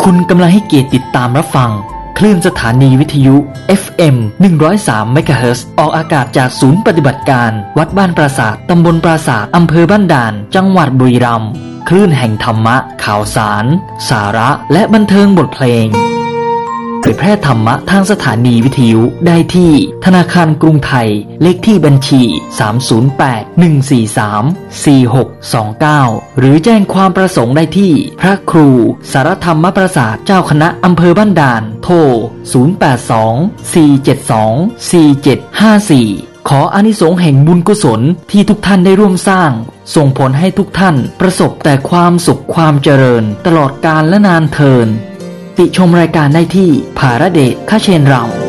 คุณกำลังให้เกียรติติดตามรับฟังคลื่นสถานีวิทยุ FM 103 เมกะเฮิรตซ์ออกอากาศจากศูนย์ปฏิบัติการวัดบ้านปราสาทตำบลปราสาทอำเภอบ้านด่านจังหวัดบุรีรัมย์คลื่นแห่งธรรมะข่าวสารสาระและบันเทิงบทเพลงเผยแพร่ธรรมะทางสถานีวิทยุได้ที่ธนาคารกรุงไทยเลขที่บัญชี 308-143-4629 หรือแจ้งความประสงค์ได้ที่พระครูสารธรรมประสาทเจ้าคณะอำเภอบ้านด่านโทร 082-472-4754 ขออานิสงส์แห่งบุญกุศลที่ทุกท่านได้ร่วมสร้างส่งผลให้ทุกท่านประสบแต่ความสุขความเจริญตลอดกาลและนานเทอญติชมรายการได้ที่ภารเดช คเชนรำ